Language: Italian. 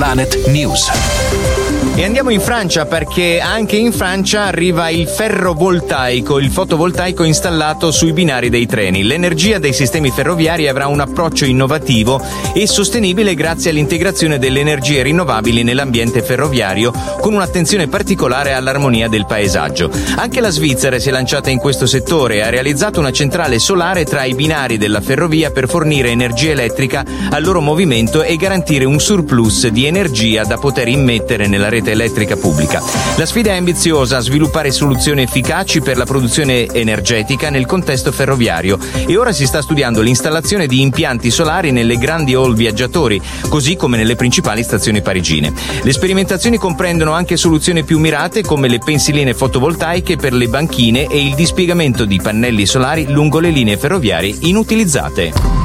Planet News. E andiamo in Francia, perché anche in Francia arriva il ferrovoltaico, il fotovoltaico installato sui binari dei treni. L'energia dei sistemi ferroviari avrà un approccio innovativo e sostenibile grazie all'integrazione delle energie rinnovabili nell'ambiente ferroviario, con un'attenzione particolare all'armonia del paesaggio. Anche la Svizzera si è lanciata in questo settore e ha realizzato una centrale solare tra i binari della ferrovia per fornire energia elettrica al loro movimento e garantire un surplus di energia da poter immettere nella rete elettrica pubblica. La sfida è ambiziosa: sviluppare soluzioni efficaci per la produzione energetica nel contesto ferroviario, e ora si sta studiando l'installazione di impianti solari nelle grandi hall viaggiatori, così come nelle principali stazioni parigine. Le sperimentazioni comprendono anche soluzioni più mirate come le pensiline fotovoltaiche per le banchine e il dispiegamento di pannelli solari lungo le linee ferroviarie inutilizzate.